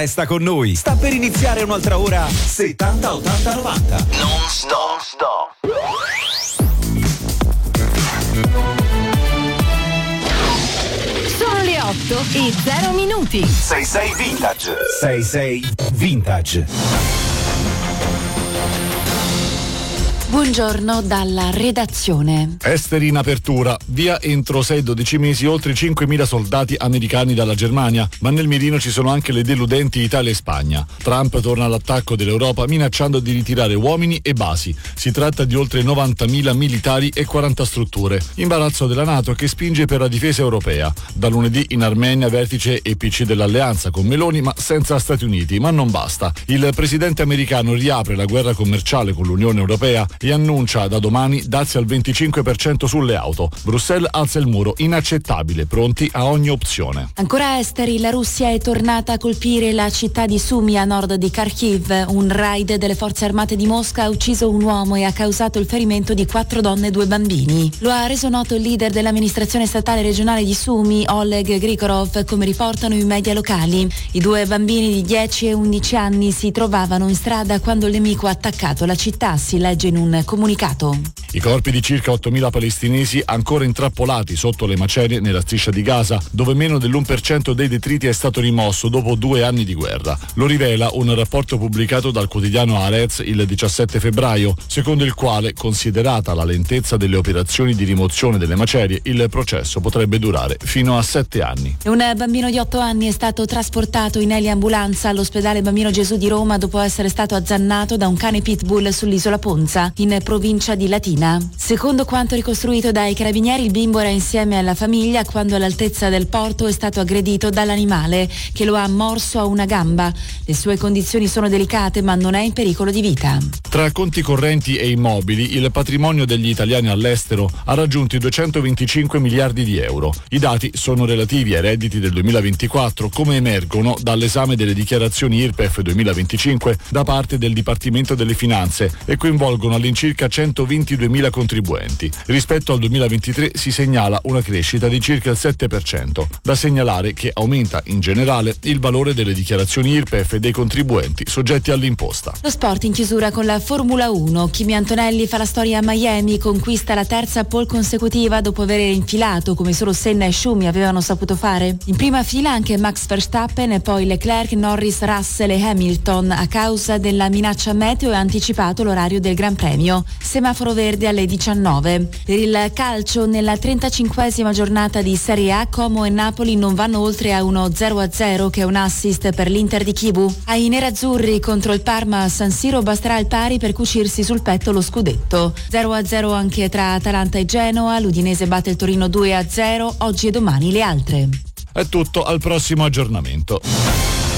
Resta con noi, sta per iniziare un'altra ora 70 80 90. Non stop. Sono le 8:00. 66 Vintage. 66 Vintage. Buongiorno dalla redazione. Esteri in apertura, via entro 6-12 mesi oltre 5.000 soldati americani dalla Germania, ma nel mirino ci sono anche le deludenti Italia e Spagna. Trump torna all'attacco dell'Europa minacciando di ritirare uomini e basi. Si tratta di oltre 90.000 militari e 40 strutture. Imbarazzo della NATO che spinge per la difesa europea. Da lunedì in Armenia vertice e PC dell'alleanza con Meloni ma senza Stati Uniti, ma non basta. Il presidente americano riapre la guerra commerciale con l'Unione Europea e annuncia da domani dazi al 25% sulle auto. Bruxelles alza il muro, inaccettabile, pronti a ogni opzione. Ancora esteri, la Russia è tornata a colpire la città di Sumy a nord di Kharkiv. Un raid delle forze armate di Mosca ha ucciso un uomo e ha causato il ferimento di 4 donne e 2 bambini. Lo ha reso noto il leader dell'amministrazione statale regionale di Sumy, Oleg Grigorov, come riportano i media locali. I 2 bambini di 10 e 11 anni si trovavano in strada quando il nemico ha attaccato la città, si legge in un comunicato. I corpi di circa 8.000 palestinesi ancora intrappolati sotto le macerie nella striscia di Gaza, dove meno dell'1% dei detriti è stato rimosso dopo 2 anni di guerra. Lo rivela un rapporto pubblicato dal quotidiano Haaretz il 17 febbraio, secondo il quale, considerata la lentezza delle operazioni di rimozione delle macerie, il processo potrebbe durare fino a 7 anni. Un bambino di 8 anni è stato trasportato in eliambulanza all'ospedale Bambino Gesù di Roma dopo essere stato azzannato da un cane pitbull sull'isola Ponza, in provincia di Latina. Secondo quanto ricostruito dai carabinieri, il bimbo era insieme alla famiglia quando all'altezza del porto è stato aggredito dall'animale che lo ha morso a una gamba. Le sue condizioni sono delicate ma non è in pericolo di vita. Tra conti correnti e immobili, il patrimonio degli italiani all'estero ha raggiunto i 225 miliardi di euro. I dati sono relativi ai redditi del 2024, come emergono dall'esame delle dichiarazioni IRPEF 2025 da parte del Dipartimento delle Finanze e coinvolgono all'incirca 122.000 contribuenti. Rispetto al 2023 si segnala una crescita di circa il 7%. Da segnalare che aumenta in generale il valore delle dichiarazioni IRPEF dei contribuenti soggetti all'imposta. Lo sport in chiusura con la Formula 1. Kimi Antonelli fa la storia a Miami, conquista la terza pole consecutiva dopo aver infilato come solo Senna e Schumi avevano saputo fare. In prima fila anche Max Verstappen e poi Leclerc, Norris, Russell e Hamilton. A causa della minaccia meteo è anticipato l'orario del Gran Premio. Semaforo verde alle 19. Per il calcio, nella 35esima giornata di Serie A, Como e Napoli non vanno oltre a uno 0-0 che è un assist per l'Inter di Chivu. Ai nerazzurri contro il Parma a San Siro basterà il pari per cucirsi sul petto lo scudetto. 0-0 anche tra Atalanta e Genoa, l'Udinese batte il Torino 2-0, oggi e domani le altre. È tutto, al prossimo aggiornamento.